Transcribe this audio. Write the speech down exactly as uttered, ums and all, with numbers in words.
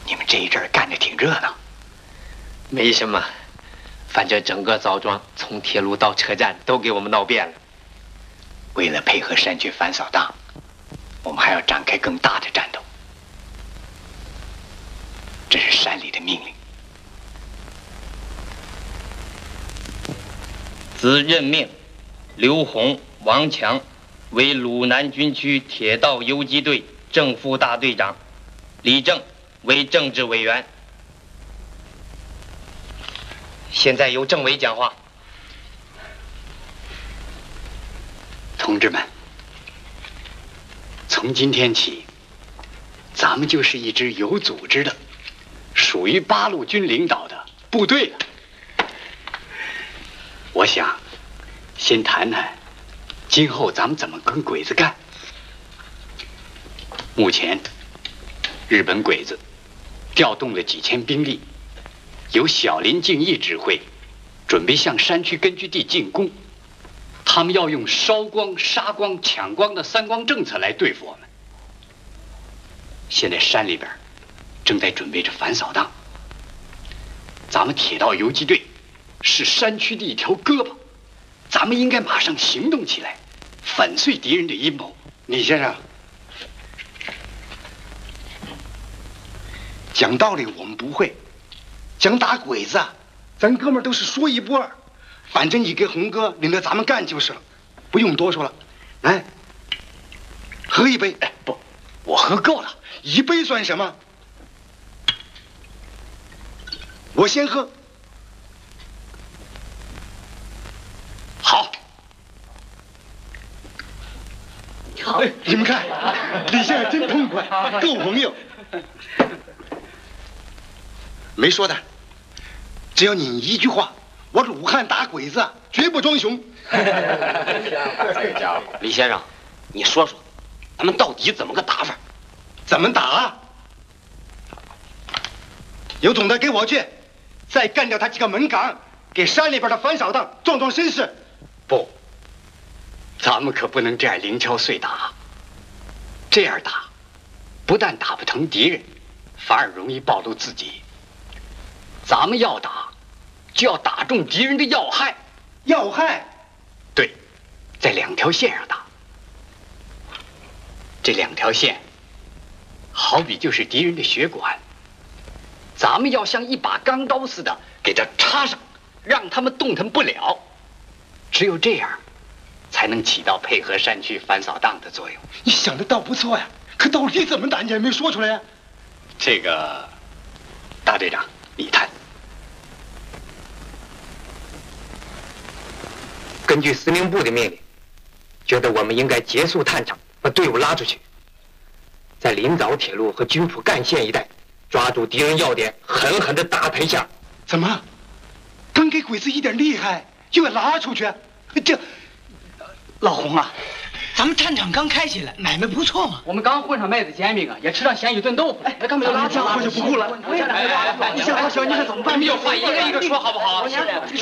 你们这一阵干得挺热闹。 没什么，反正整个枣庄从铁路到车站都给我们闹遍了。 为了配合山区反扫荡，我们还要展开更大的战斗。这是山里的命令。 兹任命刘洪、王强为鲁南军区铁道游击队正副大队长，李正为政治委员。现在由政委讲话。 同志们，从今天起，咱们就是一支有组织的、属于八路军领导的部队了。我想，先谈谈今后咱们怎么跟鬼子干。目前，日本鬼子调动了几千兵力，由小林敬义指挥，准备向山区根据地进攻。他们要用烧光、杀光、抢光的三光政策来对付我们。现在山里边正在准备着反扫荡，咱们铁道游击队是山区的一条胳膊，咱们应该马上行动起来，粉碎敌人的阴谋。 李先生，讲道理我们不会，讲打鬼子啊，咱哥们儿都是说一不二。反正你跟红哥领着咱们干就是了，不用多说了。来，喝一杯。 哎，不，我喝够了， 一杯算什么？我先喝。 好。 好，哎，你们看，李先生真痛快，够朋友。没说的，只要你一句话。我鲁汉打鬼子，绝不装熊。 这家伙，李先生，你说说，咱们到底怎么个打法？ 怎么打啊？有种的给我去，再干掉他几个门岗，给山里边的反扫荡壮壮声势。 不，咱们可不能这样零敲碎打。这样打，不但打不疼敌人，反而容易暴露自己。咱们要打。就要打中敌人的要害， 要害， 对，在两条线上打。这两条线，好比就是敌人的血管，咱们要像一把钢刀似的给它插上，让他们动弹不了。只有这样，才能起到配合山区反扫荡的作用。 你想的倒不错呀，可到底怎么打你还没说出来呀？ 这个，大队长，你谈。 根据司令部的命令，觉得我们应该结束探场，把队伍拉出去，在临枣铁路和军府干线一带抓住敌人要点，狠狠地打他一下。 怎么？刚给鬼子一点厉害，又要拉出去？这， 老洪啊，咱们探场刚开起来，买卖不错嘛。 我们刚混上麦子煎饼啊，也吃上咸鱼炖豆腐。哎， 干嘛又拉这话就不顾了。 你想好小，你看怎么办？ 你们有话一个一个说好不好？